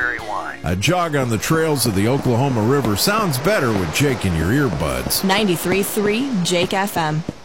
Cranberry wine. A jog on the trails of the Oklahoma River sounds better with Jake in your earbuds. 93.3 Jake FM.